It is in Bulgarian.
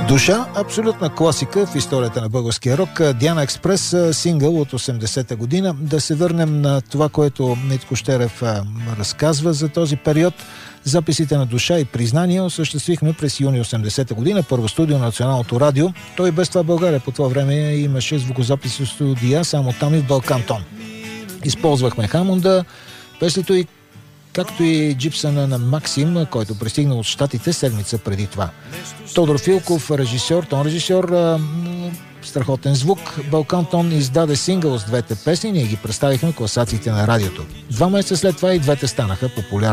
Душа, абсолютна класика в историята на българския рок. Диана Експрес, сингъл от 80-та година. Да се върнем на това, което Митко Щерев разказва за този период. Записите на Душа и признания осъществихме през юни 80-та година, първо студио на Националното радио. Той без това в България по това време имаше звукозаписи студия, само там и в Балкантон. Използвахме Хамонда, песлито и както и джипсъна на Максим, който пристигна от Щатите седмица преди това. Тодор Филков, режисьор, тон-режисьор, страхотен звук. Балкантон издаде сингъл с двете песни, ние ги представихме в класациите на радиото. 2 месеца след това и двете станаха популярни.